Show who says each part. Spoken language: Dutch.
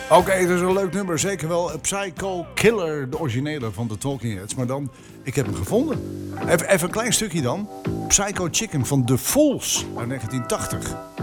Speaker 1: Oké, dat is een leuk nummer. Zeker wel Psycho Killer, de originele van de Talking Heads. Maar dan, ik heb hem gevonden. Even een klein stukje dan. Psycho Chicken van The Fools uit 1980.